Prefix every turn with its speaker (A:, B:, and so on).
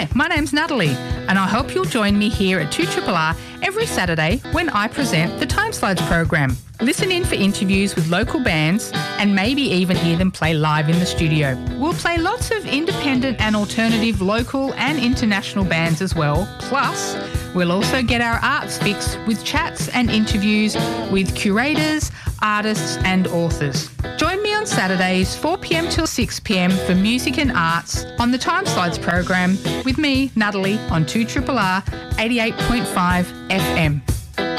A: Hi, my name's Natalie, and I hope you'll join me here at 2RRR every Saturday when I present the Time Slides program. Listen in for interviews with local bands and maybe even hear them play live in the studio. We'll play lots of independent and alternative local and international bands as well. Plus, we'll also get our arts fix with chats and interviews with curators, artists and authors. Join me on Saturdays 4 p.m. till 6 p.m. for music and arts on the Time Slides program with me, Natalie, on 2RRR 88.5 FM.